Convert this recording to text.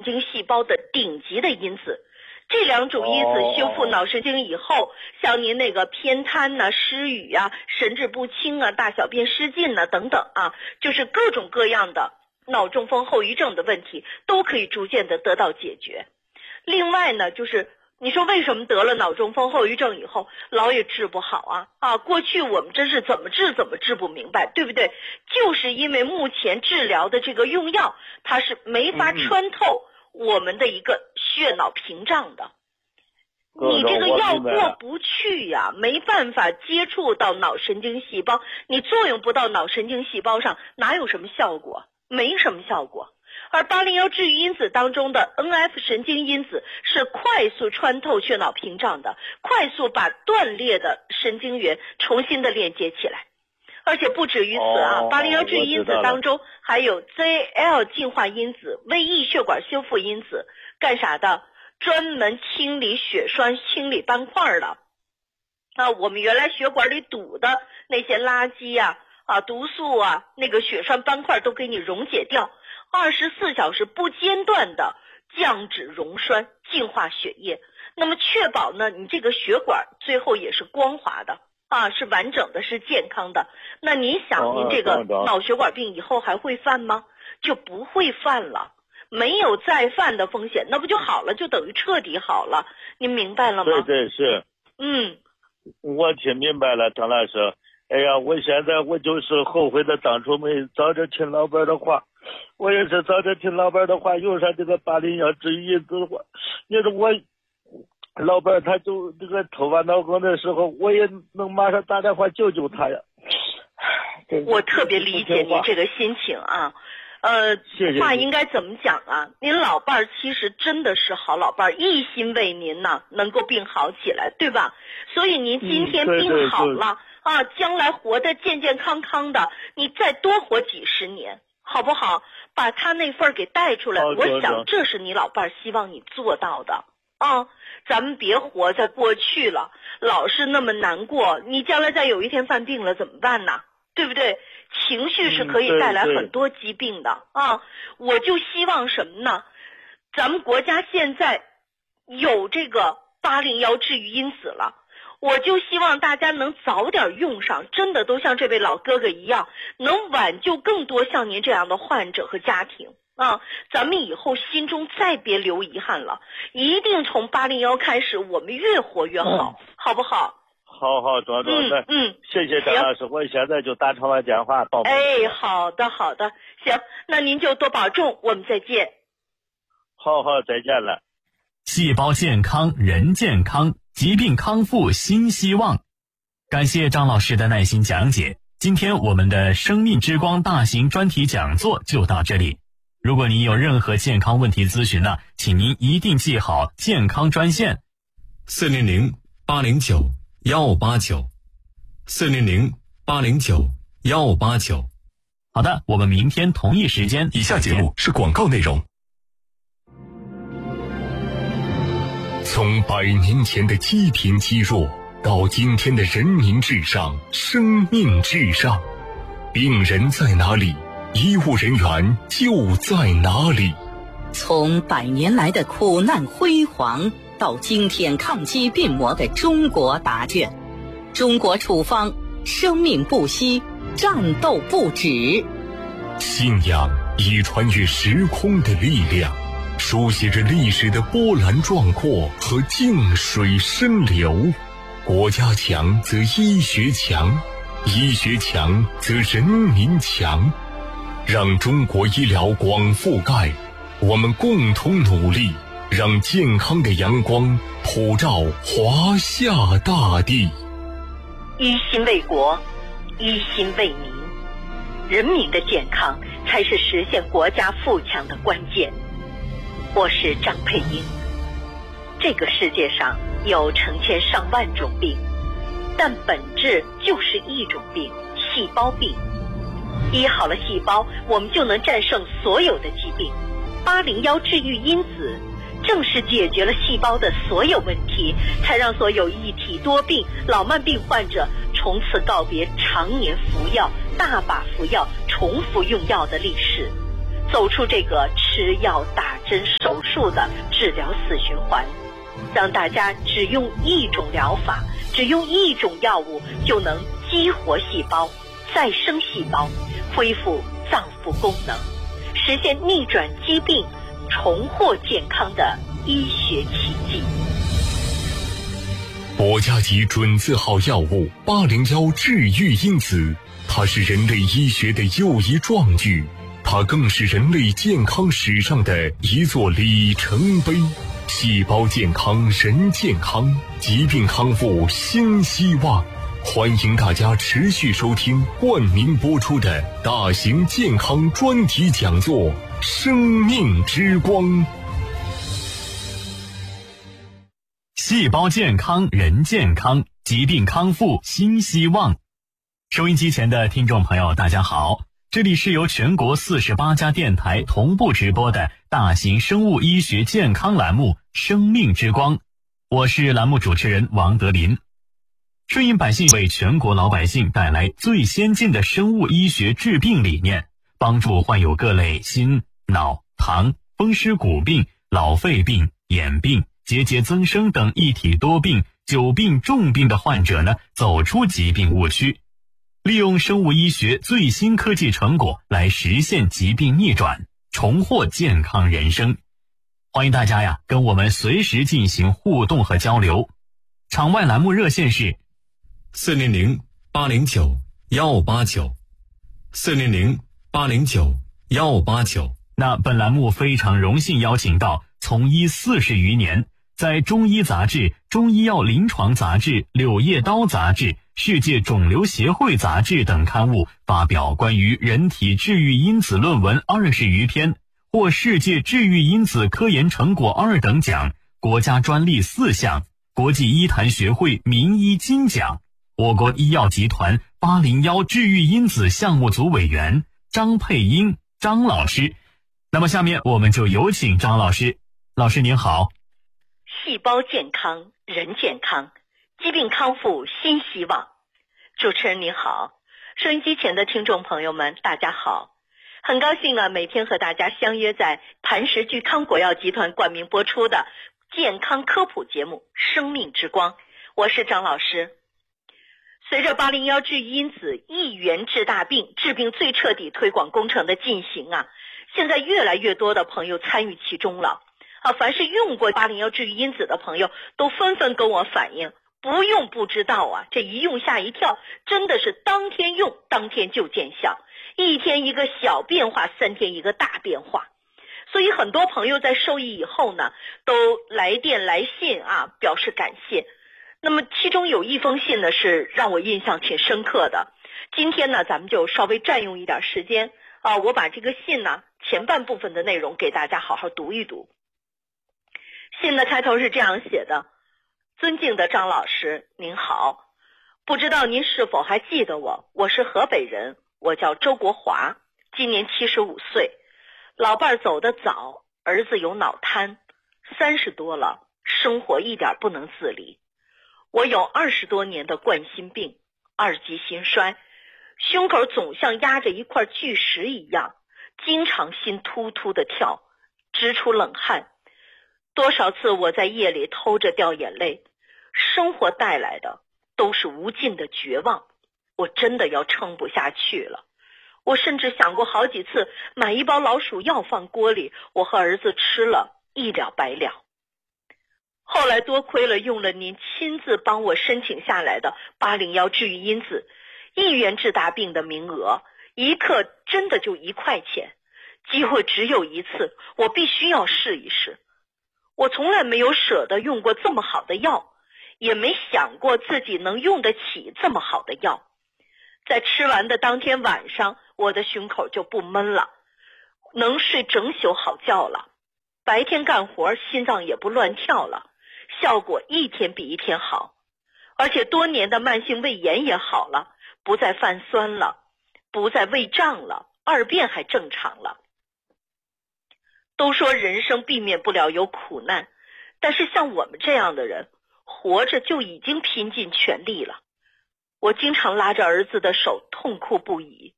经细胞的顶级的因子。这两种因子修复脑神经以后，像您那个偏瘫呐、失语啊、神志不清啊、大小便失禁呐等等啊，就是各种各样的脑中风后遗症的问题都可以逐渐的得到解决。另外呢，就是你说为什么得了脑中风后遗症以后老也治不好啊？过去我们真是怎么治不明白，对不对？就是因为目前治疗的这个用药，它是没法穿透我们的一个血脑屏障的。你这个药过不去呀，没办法接触到脑神经细胞，你作用不到脑神经细胞上，哪有什么效果？没什么效果。而801治愈因子当中的 NF 神经因子是快速穿透血脑屏障的，快速把断裂的神经元重新的连接起来。而且不止于此801治愈因子当中还有 ZL 净化因子、微异血管修复因子，干啥的？专门清理血栓、清理斑块的。我们原来血管里堵的那些垃圾毒素那个血栓斑块都给你溶解掉，24小时不间断的降脂溶栓，净化血液。那么确保呢，你这个血管最后也是光滑的是完整的，是健康的。那您想，您这个脑血管病以后还会犯吗？就不会犯了。没有再犯的风险，那不就好了，就等于彻底好了。您明白了吗？ 对是。我听明白了，唐老师。哎呀，我现在我就是后悔的当初没早点听老板的话。我也是早点听老板的话，用上这个801治愈因子的话，你说我老板他就这个突发脑梗的时候，我也能马上打电话救救他呀。 我特别理解您这个心情谢谢。 话应该怎么讲您老伴儿其实真的是好老伴儿，一心为您能够病好起来，对吧？所以您今天病好了将来活得健健康康的，你再多活几十年，好不好？把他那份给带出来，我想这是你老伴儿希望你做到的咱们别活在过去了，老是那么难过，你将来再有一天犯病了怎么办呢？对不对？情绪是可以带来很多疾病的我就希望什么呢？咱们国家现在有这个801治愈因子了，我就希望大家能早点用上，真的都像这位老哥哥一样，能挽救更多像您这样的患者和家庭咱们以后心中再别留遗憾了，一定从801开始，我们越活越好，好不好？ 好，庄主，谢谢张老师，我现在就打长完电话报。 好的，行，那您就多保重，我们再见。 好，再见了。 细胞健康，人健康，疾病康复新希望。感谢张老师的耐心讲解。今天我们的生命之光大型专题讲座就到这里。如果您有任何健康问题咨询呢，请您一定记好健康专线400-809-1589，400-809-1589。好的，我们明天同一时间。 以下节目是广告内容。从100年前的积贫积弱到今天的人民至上、生命至上，病人在哪里，医务人员就在哪里。 从100年来的苦难辉煌到今天抗击病魔的中国答卷，中国处方，生命不息，战斗不止。 信仰以穿越时空的力量，书写着历史的波澜壮阔和静水深流。国家强则医学强，医学强则人民强。让中国医疗广覆盖，我们共同努力，让健康的阳光普照华夏大地。 一心为国，一心为民，人民的健康才是实现国家富强的关键。我是张佩英。这个世界上有成千上万种病，但本质就是一种病，细胞病。医好了细胞，我们就能战胜所有的疾病。801治愈因子正是解决了细胞的所有问题，才让所有一体多病、老慢病患者从此告别常年服药、大把服药、重复用药的历史。 走出这个吃药打针手术的治疗死循环，让大家只用一种疗法，只用一种药物就能激活细胞、再生细胞，恢复脏腑功能，实现逆转疾病、重获健康的医学奇迹。 国家级准字号药物801治愈因子，它是人类医学的又一壮举，它更是人类健康史上的一座里程碑。细胞健康人健康，疾病康复新希望。欢迎大家持续收听冠名播出的大型健康专题讲座《生命之光》。 细胞健康人健康，疾病康复新希望。收音机前的听众朋友大家好，这里是由全国48家电台同步直播的大型生物医学健康栏目《生命之光》，我是栏目主持人王德林。顺应百姓为全国老百姓带来最先进的生物医学治病理念，帮助患有各类心、脑、糖、风湿骨病、老肺病、眼病、结节增生等一体多病、久病重病的患者呢，走出疾病误区，利用生物医学最新科技成果来实现疾病逆转，重获健康人生。欢迎大家呀，跟我们随时进行互动和交流。场外栏目热线是400-809-159，400-809-159。那本栏目非常荣幸邀请到从医40余年，在中医杂志、中医药临床杂志、柳叶刀杂志、世界肿瘤协会杂志等刊物发表关于人体治愈因子论文20余篇，获世界治愈因子科研成果2等奖，国家专利4项，国际医坛学会名医金奖，我国医药集团801治愈因子项目组委员张佩英张老师。那么下面我们就有请张老师。老师您好。 细胞健康人健康，疾病康复新希望。主持人您好，收音机前的听众朋友们大家好，很高兴每天和大家相约在磐石聚康国药集团冠名播出的健康科普节目《生命之光》，我是张老师。随着801治愈因子一元治大病、治病最彻底推广工程的进行现在越来越多的朋友参与其中了凡是用过801治愈因子的朋友都纷纷跟我反映，不用不知道这一用吓一跳，真的是当天用当天就见效，1天一个小变化，3天一个大变化。所以很多朋友在受益以后呢，都来电来信表示感谢。那么其中有一封信呢是让我印象挺深刻的，今天呢咱们就稍微占用一点时间我把这个信呢前半部分的内容给大家好好读一读。信的开头是这样写的：尊敬的张老师您好，不知道您是否还记得我是河北人，我叫周国华，今年75岁，老伴儿走得早，儿子有脑瘫，30多了，生活一点不能自理。我有20多年的冠心病，2级心衰，胸口总像压着一块巨石一样，经常心突突的跳，直出冷汗。多少次我在夜里偷着掉眼泪，生活带来的都是无尽的绝望，我真的要撑不下去了。我甚至想过好几次买一包老鼠药放锅里，我和儿子吃了一了百了。后来多亏了用了您亲自帮我申请下来的801治愈因子1元治大病的名额，一克真的就1块钱，机会只有一次，我必须要试一试。我从来没有舍得用过这么好的药，也没想过自己能用得起这么好的药。在吃完的当天晚上，我的胸口就不闷了，能睡整宿好觉了，白天干活心脏也不乱跳了，效果1天比1天好，而且多年的慢性胃炎也好了，不再泛酸了，不再胃胀了，2便还正常了。都说人生避免不了有苦难，但是像我们这样的人，活着就已经拼尽全力了。我经常拉着儿子的手痛哭不已，